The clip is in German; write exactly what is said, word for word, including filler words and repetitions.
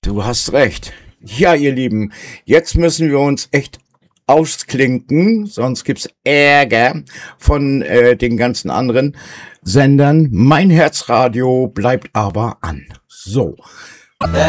du hast recht. Ja, ihr Lieben, jetzt müssen wir uns echt ausklinken, sonst gibt's Ärger von äh, den ganzen anderen Sendern. Mein Herzradio bleibt aber an. So.